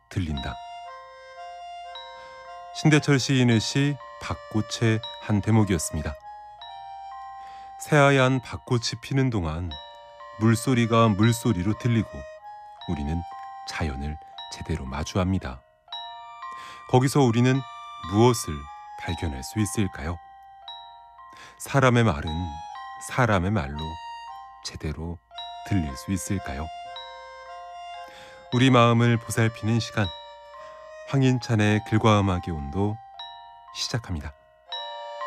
들린다. 신대철 시인의 시 밭꽃의 한 대목이었습니다. 새하얀 밭꽃이 피는 동안 물소리가 물소리로 들리고 우리는 자연을 제대로 마주합니다. 거기서 우리는 무엇을 발견할 수 있을까요? 사람의 말은 사람의 말로 제대로 들릴 수 있을까요? 우리 마음을 보살피는 시간, 황인찬의 글과 음악의 온도 시작합니다.